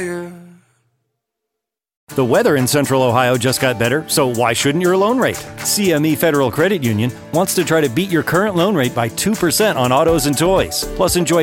The weather in Central Ohio just got better, so why shouldn't your loan rate? CME Federal Credit Union wants to try to beat your current loan rate by 2% on autos and toys. Plus, enjoy